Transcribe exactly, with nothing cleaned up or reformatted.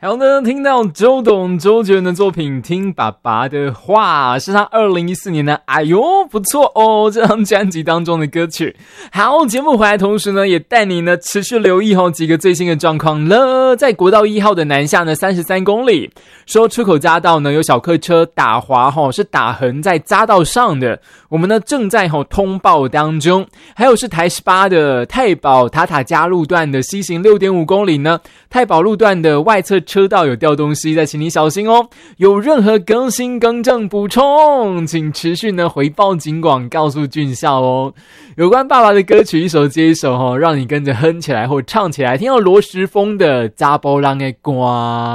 好的，听到周董周杰伦的作品《听爸爸的话》，是他二零一四年的哎呦不错哦这张专辑当中的歌曲。好，节目回来同时呢，也带你呢持续留意哦几个最新的状况了。在国道一号的南下呢三十三公里，说出口匝道呢有小客车打滑哈、哦，是打横在匝道上的，我们呢正在哈、哦、通报当中。还有是台十八的太保塔塔加路段的西行 六点五公里呢，太保路段的外侧车道有掉东西，再请你小心哦。有任何更新更正补充，请持续呢回报警广告诉俊孝哦。有关爸爸的歌曲一首接一首哦，让你跟着哼起来或唱起来。听到罗时丰的《查甫人的歌》。